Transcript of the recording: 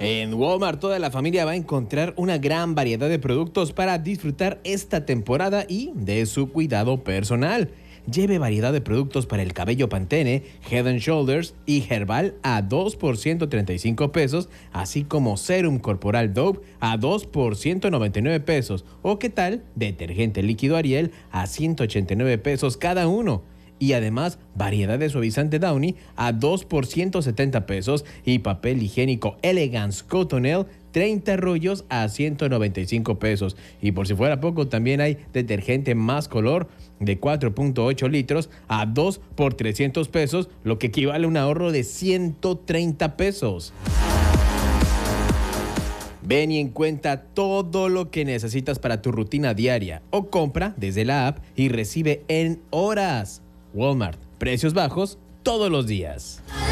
En Walmart toda la familia va a encontrar una gran variedad de productos para disfrutar esta temporada y de su cuidado personal. Lleve variedad de productos para el cabello Pantene, Head and Shoulders y Herbal a 2 por 135 pesos, así como Serum Corporal Dove a 2 por 199 pesos. ¿O qué tal? Detergente líquido Ariel a 189 pesos cada uno. Y además, variedad de suavizante Downy a 2 por 170 pesos y papel higiénico Elegance Cottonelle 30 rollos a 195 pesos. Y por si fuera poco, también hay detergente Más Color de 4.8 litros a 2 por 300 pesos, lo que equivale a un ahorro de 130 pesos. Ven y encuentra todo lo que necesitas para tu rutina diaria o compra desde la app y recibe en horas. Walmart, precios bajos todos los días.